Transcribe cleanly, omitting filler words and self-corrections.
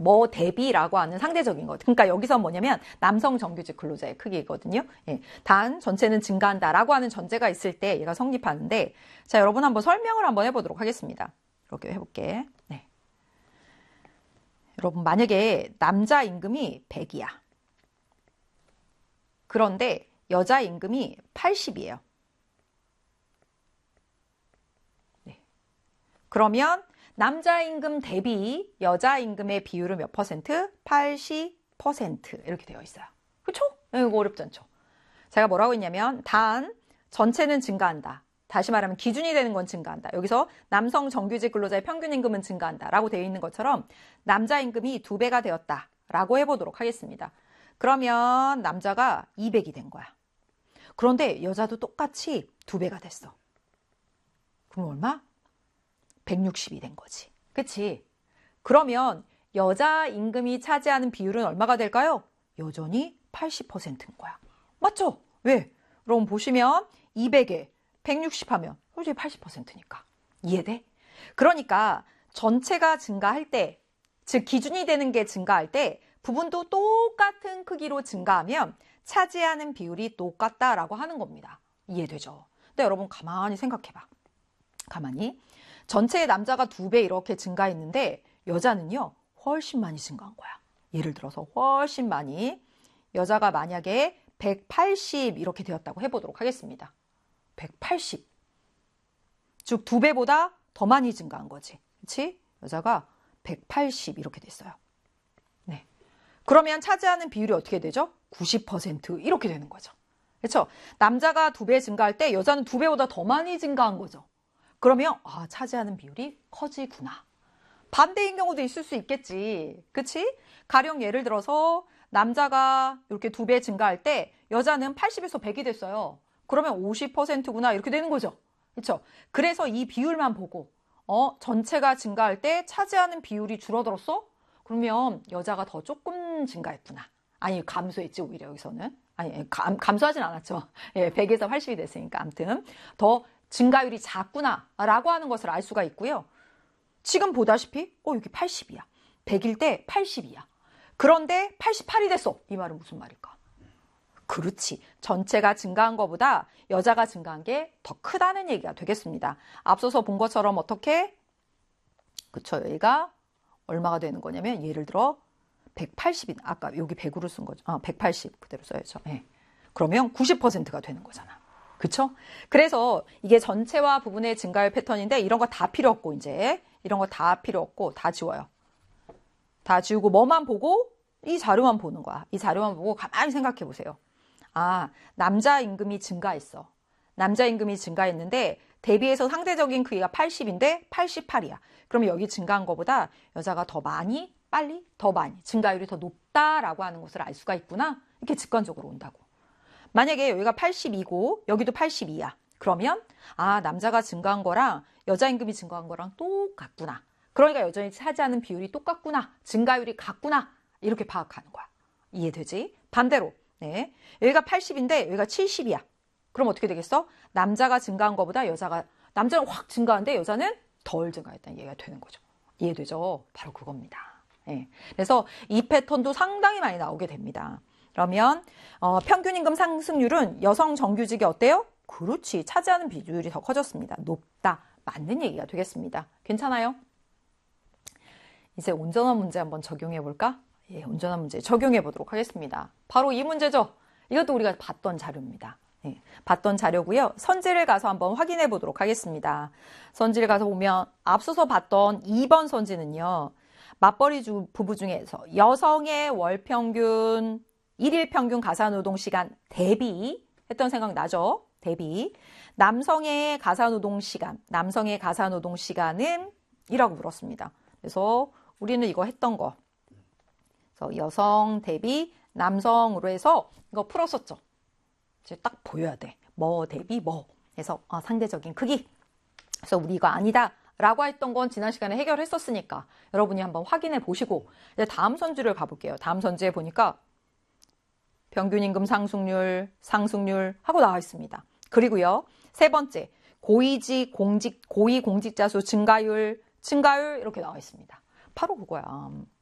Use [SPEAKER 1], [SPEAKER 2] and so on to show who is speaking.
[SPEAKER 1] 뭐 대비라고 하는 상대적인 것. 그러니까 여기서 뭐냐면 남성 정규직 근로자의 크기거든요. 예. 단 전체는 증가한다라고 하는 전제가 있을 때 얘가 성립하는데, 자, 여러분 한번 설명을 한번 해보도록 하겠습니다. 이렇게 해볼게. 네. 여러분 만약에 남자 임금이 100이야. 그런데 여자 임금이 80이에요. 네. 그러면 남자 임금 대비 여자 임금의 비율은 몇 퍼센트? 80% 이렇게 되어 있어요. 그렇죠? 이거 어렵지 않죠? 제가 뭐라고 했냐면 단 전체는 증가한다. 다시 말하면 기준이 되는 건 증가한다. 여기서 남성 정규직 근로자의 평균 임금은 증가한다 라고 되어 있는 것처럼 남자 임금이 2배가 되었다 라고 해보도록 하겠습니다. 그러면 남자가 200이 된 거야. 그런데 여자도 똑같이 2배가 됐어. 그럼 얼마? 160이 된 거지. 그치? 그러면 여자 임금이 차지하는 비율은 얼마가 될까요? 여전히 80%인 거야. 맞죠? 왜? 그럼 보시면 200에 160 하면 솔직히 80%니까. 이해돼? 그러니까 전체가 증가할 때, 즉 기준이 되는 게 증가할 때 부분도 똑같은 크기로 증가하면 차지하는 비율이 똑같다라고 하는 겁니다. 이해되죠? 근데 여러분 가만히 생각해봐. 가만히. 전체의 남자가 2배 이렇게 증가했는데 여자는요 훨씬 많이 증가한 거야. 예를 들어서 훨씬 많이. 여자가 만약에 180 이렇게 되었다고 해보도록 하겠습니다. 180. 즉 2배보다 더 많이 증가한 거지. 그렇지? 여자가 180 이렇게 됐어요. 네. 그러면 차지하는 비율이 어떻게 되죠? 90% 이렇게 되는 거죠. 그렇죠? 남자가 2배 증가할 때 여자는 2배보다 더 많이 증가한 거죠. 그러면 차지하는 비율이 커지구나. 반대인 경우도 있을 수 있겠지. 그치? 가령 예를 들어서 남자가 이렇게 2배 증가할 때 여자는 80에서 100이 됐어요. 그러면 50%구나 이렇게 되는 거죠. 그렇죠? 그래서 이 비율만 보고 전체가 증가할 때 차지하는 비율이 줄어들었어? 그러면 여자가 더 조금 증가했구나. 아니 감소했지 오히려 여기서는. 아니 감소하진 않았죠. 예, 100에서 80이 됐으니까 아무튼 더 증가율이 작구나 라고 하는 것을 알 수가 있고요. 지금 보다시피 여기 80이야. 100일 때 80이야. 그런데 88이 됐어. 이 말은 무슨 말일까? 그렇지. 전체가 증가한 것보다 여자가 증가한 게 더 크다는 얘기가 되겠습니다. 앞서서 본 것처럼 어떻게? 그쵸. 여기가 얼마가 되는 거냐면 예를 들어 180이 아까 여기 100으로 쓴 거죠. 180 그대로 써야죠. 네. 그러면 90%가 되는 거잖아. 그쵸? 그래서 이게 전체와 부분의 증가율 패턴인데 이런 거 다 필요 없고 이제 이런 거 다 필요 없고 다 지워요. 다 지우고 뭐만 보고 이 자료만 보는 거야. 이 자료만 보고 가만히 생각해 보세요. 남자 임금이 증가했어. 남자 임금이 증가했는데 대비해서 상대적인 크기가 80인데 88이야. 그러면 여기 증가한 것보다 여자가 더 많이, 빨리, 더 많이 증가율이 더 높다라고 하는 것을 알 수가 있구나. 이렇게 직관적으로 온다고. 만약에 여기가 82고 여기도 82야. 그러면 남자가 증가한 거랑 여자 임금이 증가한 거랑 똑같구나. 그러니까 여전히 차지하는 비율이 똑같구나. 증가율이 같구나. 이렇게 파악하는 거야. 이해되지? 반대로 네. 여기가 80인데 여기가 70이야. 그럼 어떻게 되겠어? 남자가 증가한 것보다 남자는 확 증가한데 여자는 덜 증가했다는 얘기가 되는 거죠. 이해되죠? 바로 그겁니다. 네. 그래서 이 패턴도 상당히 많이 나오게 됩니다. 그러면 평균 임금 상승률은 여성 정규직이 어때요? 그렇지. 차지하는 비율이 더 커졌습니다. 높다. 맞는 얘기가 되겠습니다. 괜찮아요? 이제 온전한 문제 한번 적용해 볼까? 예, 온전한 문제 적용해 보도록 하겠습니다. 바로 이 문제죠. 이것도 우리가 봤던 자료입니다. 예, 봤던 자료고요. 선지를 가서 한번 확인해 보도록 하겠습니다. 선지를 가서 보면 앞서서 봤던 2번 선지는요. 맞벌이 부부 중에서 여성의 월 평균 1일 평균 가사노동시간 대비 했던 생각 나죠? 대비. 남성의 가사노동시간은 이라고 물었습니다. 그래서 우리는 이거 했던 거. 그래서 여성 대비 남성으로 해서 이거 풀었었죠. 이제 딱 보여야 돼. 뭐 대비 뭐. 그래서 상대적인 크기. 그래서 우리 이거 아니다. 라고 했던 건 지난 시간에 해결했었으니까 여러분이 한번 확인해 보시고 이제 다음 선지를 가볼게요. 다음 선지에 보니까 평균 임금 상승률 하고 나와 있습니다. 그리고요. 세 번째, 고위 공직자 수 증가율 이렇게 나와 있습니다. 바로 그거야.